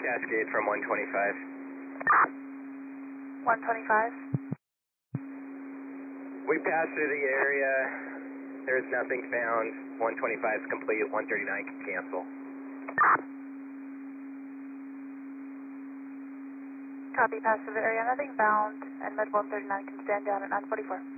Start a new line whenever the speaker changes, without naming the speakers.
Cascade from 125.
125.
We passed through the area. There's nothing found. 125 is complete. 139 can cancel.
Copy, pass through the area, nothing found, and Med 139 can stand down at 944.